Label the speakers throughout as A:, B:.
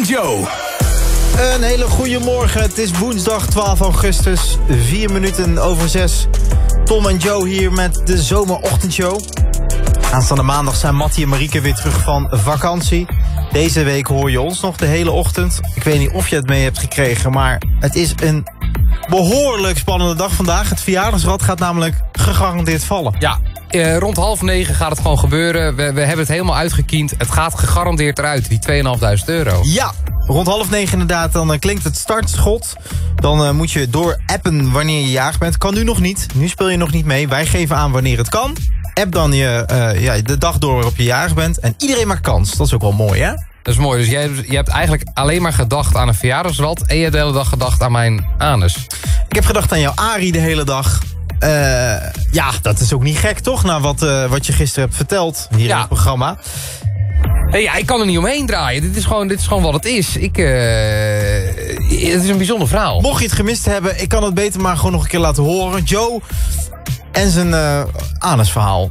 A: en Joe.
B: Een hele goede morgen. Het is woensdag 12 augustus, 4 minuten over 6. Tom en Joe hier met de zomerochtendshow. Aanstaande maandag zijn Mattie en Marieke weer terug van vakantie. Deze week hoor je ons nog de hele ochtend. Ik weet niet of je het mee hebt gekregen, maar het is een behoorlijk spannende dag vandaag. Het verjaardagsrad gaat namelijk gegarandeerd vallen.
C: Ja, rond 8:30 gaat het gewoon gebeuren. We hebben het helemaal uitgekiend. Het gaat gegarandeerd eruit, die €2.500.
B: Ja, rond 8:30 inderdaad, dan klinkt het startschot. Dan moet je door appen wanneer je jarig bent. Kan nu nog niet. Nu speel je nog niet mee. Wij geven aan wanneer het kan. App dan de dag door waarop je jarig bent. En iedereen maakt kans. Dat is ook wel mooi, hè?
C: Dat is mooi. Dus je hebt eigenlijk alleen maar gedacht aan een verjaardagsrad. En je hebt de hele dag gedacht aan mijn anus.
B: Ik heb gedacht aan jouw Arie de hele dag. Ja, dat is ook niet gek, toch? Na wat je gisteren hebt verteld hier in het programma.
C: Ja, ik kan er niet omheen draaien. Dit is gewoon wat het is. Het is een bijzonder verhaal.
B: Mocht je het gemist hebben, ik kan het beter maar gewoon nog een keer laten horen. Joe en zijn anusverhaal.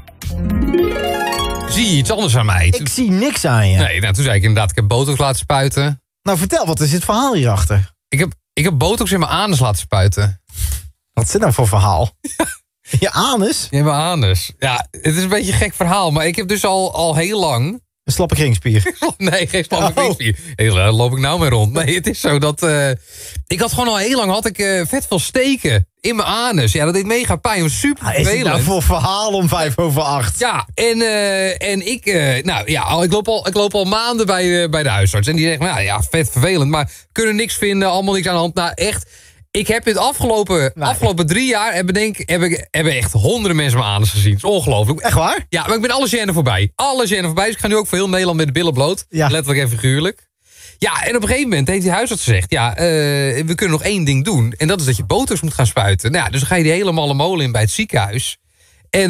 C: Zie je iets anders aan mij?
B: Ik zie niks aan je.
C: Nee, nou, toen zei ik inderdaad, ik heb botox laten spuiten.
B: Nou, vertel, wat is het verhaal hierachter?
C: Ik heb botox in mijn anus laten spuiten.
B: Wat is dit nou voor verhaal? Je anus?
C: In mijn anus. Ja, het is een beetje een gek verhaal, maar ik heb dus al heel lang...
B: Een slappe kringspier.
C: Nee, geen slappe kringspier. Daar loop ik nou mee rond. Nee, het is zo dat... ik had gewoon al heel lang vet veel steken in mijn anus. Ja, dat deed mega pijn. Was super vervelend.
B: Is het nou voor verhaal om 7:55?
C: Ja, en ik loop al maanden bij de huisarts. En die zegt, nou ja, vet vervelend. Maar kunnen niks vinden, allemaal niks aan de hand. Nou, echt... Ik heb dit afgelopen 3 jaar... hebben echt honderden mensen mijn anus gezien. Het is ongelooflijk.
B: Echt waar?
C: Ja, maar ik ben alle gêne voorbij. Dus ik ga nu ook voor heel Nederland met de billen bloot.
B: Ja.
C: Letterlijk en figuurlijk. Ja, en op een gegeven moment heeft die huisarts gezegd... Ja, we kunnen nog 1 ding doen. En dat is dat je botox moet gaan spuiten. Nou ja, dus dan ga je die hele malle molen in bij het ziekenhuis. En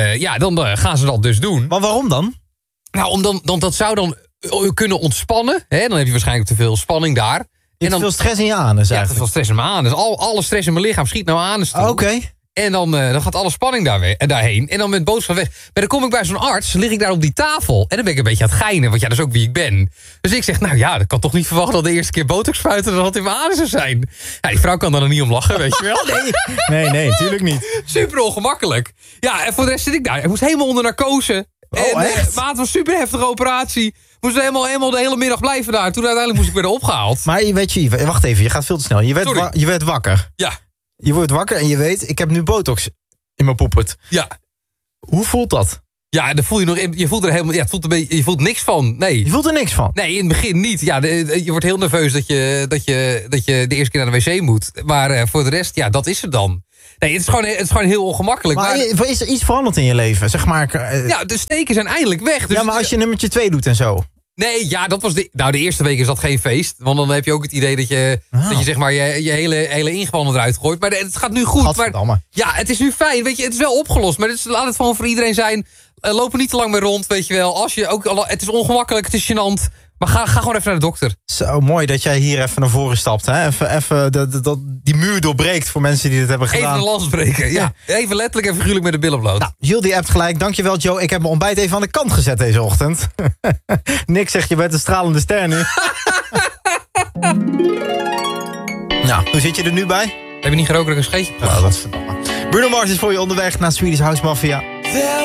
C: dan gaan ze dat dus doen.
B: Maar waarom dan?
C: Nou, dat zou dan kunnen ontspannen. Hè? Dan heb je waarschijnlijk te veel spanning daar.
B: Je hebt veel stress in je anus eigenlijk.
C: Ja, te veel stress in mijn anus. Alle stress in mijn lichaam schiet naar mijn anus toe.
B: Oké.
C: En dan gaat alle spanning daarheen. En dan met boodschap weg. Maar dan kom ik bij zo'n arts, lig ik daar op die tafel. En dan ben ik een beetje aan het geinen, want ja, dat is ook wie ik ben. Dus ik zeg, nou ja, dat kan toch niet verwachten dat de eerste keer botox spuiten dat in mijn anus zou zijn. Ja, die vrouw kan dan er niet om lachen, weet je wel.
B: Nee, natuurlijk niet.
C: Super ongemakkelijk. Ja, en voor de rest zit ik daar. Ik moest helemaal onder narcose.
B: Echt?
C: Maar het was een super heftige operatie. Moest helemaal de hele middag blijven daar. Toen uiteindelijk moest ik weer opgehaald.
B: Maar weet je, wacht even, je gaat veel te snel. Je werd wakker.
C: Ja.
B: Je wordt wakker en je weet, ik heb nu botox in mijn poepert.
C: Ja.
B: Hoe voelt dat?
C: Ja, dan voel je nog. Je voelt er helemaal. Ja, je voelt niks van. Nee.
B: Je voelt er niks van?
C: Nee, in het begin niet. Ja, je wordt heel nerveus dat je de eerste keer naar de wc moet. Maar voor de rest, ja, dat is het dan. Nee, het is gewoon heel ongemakkelijk.
B: Maar is er iets veranderd in je leven? Zeg maar.
C: Ja, de steken zijn eindelijk weg. Dus
B: ja, maar als je nummertje 2 doet en zo.
C: Nee, ja, dat was de eerste week is dat geen feest. Want dan heb je ook het idee dat je zeg maar je hele ingewanden eruit gooit. Maar het gaat nu goed. Maar, ja, het is nu fijn. Weet je, het is wel opgelost. Maar laat het gewoon voor iedereen zijn. Loop er niet te lang mee rond, weet je wel. Het is ongemakkelijk, het is gênant. Maar ga gewoon even naar de dokter.
B: Zo mooi dat jij hier even naar voren stapt. Hè? Even die muur doorbreekt voor mensen die dit hebben gedaan.
C: Even een lans breken, ja. Even letterlijk en figuurlijk met de billen bloot.
B: Nou, Jules die appt gelijk. Dankjewel Joe. Ik heb mijn ontbijt even aan de kant gezet deze ochtend. Nick zegt, je bent een stralende ster nu. Nou, hoe zit je er nu bij?
C: Heb je niet gerookt een scheetje?
B: Nou, dat is verdamme. Bruno Mars is voor je onderweg naar Swedish House Mafia.